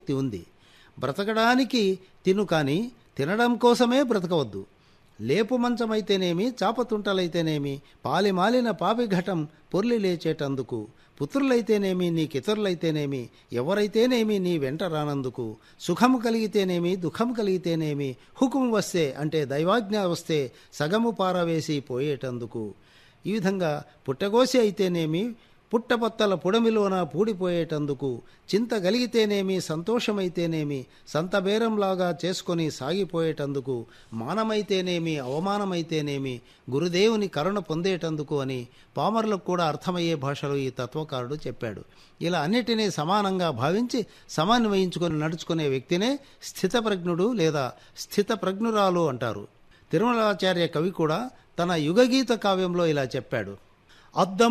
ఉంది. బ్రతకడానికి తిను కాని తినడం కోసమే బ్రతకవద్దు. లేపు మంచమైతేనేమి, చాపతుంటలైతేనేమి, పాలిమాలిన పాపిఘటం పొర్లి లేచేటందుకు, పుత్రులైతేనేమి, నీకితరులైతేనేమి, ఎవరైతేనేమి నీ వెంట రానందుకు, సుఖము కలిగితేనేమి, దుఃఖము కలిగితేనేమి, హుకుము వస్తే అంటే దైవాజ్ఞ వస్తే సగము పారవేసి పోయేటందుకు. ఈ విధంగా పుట్టగోసి అయితేనేమి, పుట్టపత్తల పుడమిలోన పూడిపోయేటందుకు, చింత కలిగితేనేమి, సంతోషమైతేనేమి, సంతబేరంలాగా చేసుకొని సాగిపోయేటందుకు, మానమైతేనేమి, అవమానమైతేనేమి, గురుదేవుని కరుణ పొందేటందుకు అని పామరులకు కూడా అర్థమయ్యే భాషలో ఈ తత్వకారుడు చెప్పాడు. ఇలా అన్నిటినీ సమానంగా భావించి సమన్వయించుకొని నడుచుకునే వ్యక్తినే స్థితప్రజ్ఞుడు లేదా స్థితప్రజ్ఞురాలు అంటారు. తిరుమలాచార్య కవి కూడా తన యుగగీత కావ్యంలో ఇలా చెప్పాడు. అద్దం